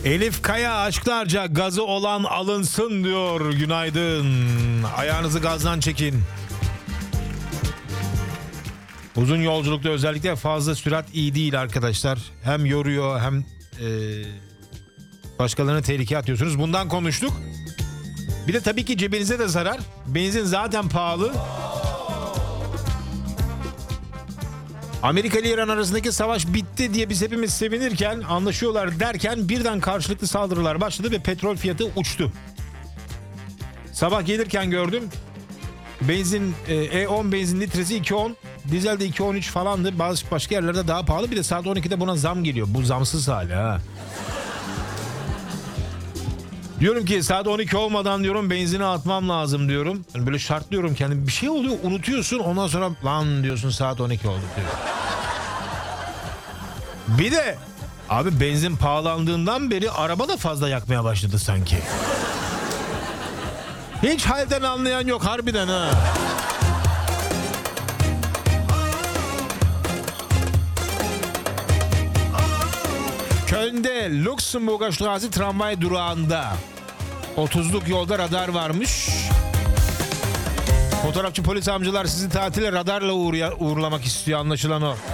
Elif Kaya aşklarca gazı olan alınsın diyor. Günaydın. Ayağınızı gazdan çekin. Uzun yolculukta özellikle fazla sürat iyi değil arkadaşlar. Hem yoruyor hem başkalarını tehlikeye atıyorsunuz. Bundan konuştuk. Bir de tabii ki cebinize de zarar. Benzin zaten pahalı. Amerika ile İran arasındaki savaş bitti diye biz hepimiz sevinirken, anlaşıyorlar derken birden karşılıklı saldırılar başladı ve petrol fiyatı uçtu. Sabah gelirken gördüm. Benzin E10 benzin litresi 2.10, dizel de 2.13 falandı. Başka yerlerde daha pahalı. Bir de saat 12'de buna zam geliyor. Bu zamsız hali ha. Diyorum ki saat 12 olmadan diyorum benzini atmam lazım diyorum. Yani böyle şartlıyorum kendimi. Bir şey oluyor, unutuyorsun. Ondan sonra lan diyorsun saat 12 oldu diyor. Bir de abi benzin pahalandığından beri araba da fazla yakmaya başladı sanki. Hiç halden anlayan yok harbiden ha. Köln'de Luxemburger Straße tramvay durağında 30'luk yolda radar varmış. Fotoğrafçı polis amcalar sizi tatile radarla uğurlamak istiyor, anlaşılan o.